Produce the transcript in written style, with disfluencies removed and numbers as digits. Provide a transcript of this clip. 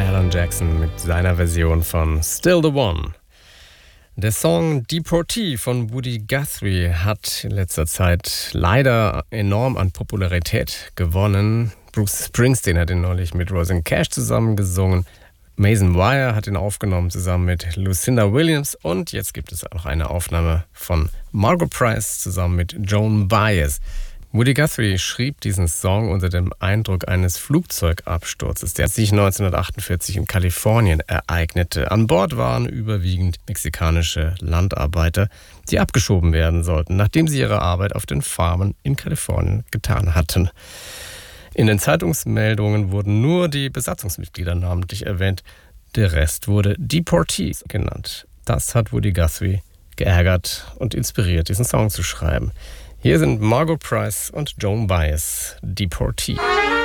Alan Jackson mit seiner Version von Still the One. Der Song Deportee von Woody Guthrie hat in letzter Zeit leider enorm an Popularität gewonnen. Bruce Springsteen hat ihn neulich mit Rosanne Cash zusammen gesungen. Mason Wire hat ihn aufgenommen zusammen mit Lucinda Williams. Und jetzt gibt es auch eine Aufnahme von Margo Price zusammen mit Joan Baez. Woody Guthrie schrieb diesen Song unter dem Eindruck eines Flugzeugabsturzes, der sich 1948 in Kalifornien ereignete. An Bord waren überwiegend mexikanische Landarbeiter, die abgeschoben werden sollten, nachdem sie ihre Arbeit auf den Farmen in Kalifornien getan hatten. In den Zeitungsmeldungen wurden nur die Besatzungsmitglieder namentlich erwähnt. Der Rest wurde Deportees genannt. Das hat Woody Guthrie geärgert und inspiriert, diesen Song zu schreiben. Hier sind Margo Price und Joan Baez, Deportee.